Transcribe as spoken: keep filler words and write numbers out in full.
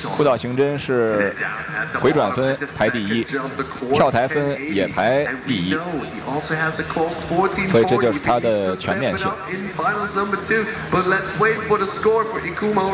护岛刑侦是回转分排第一，跳台分也排第一，所以这就是它的全面性。